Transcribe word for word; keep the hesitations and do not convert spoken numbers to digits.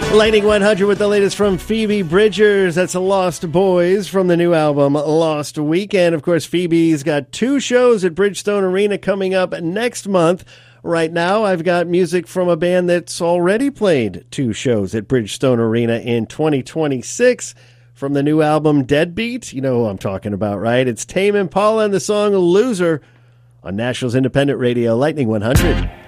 Lightning one hundred with the latest from Phoebe Bridgers. That's Lost Boys from the new album Lost Weekend. Of course, Phoebe's got two shows at Bridgestone Arena coming up next month. Right now, I've got music from a band that's already played two shows at Bridgestone Arena in twenty twenty-six. From the new album Deadbeat, you know who I'm talking about, right? It's Tame Impala and the song Loser on Nashville's Independent Radio, Lightning one hundred.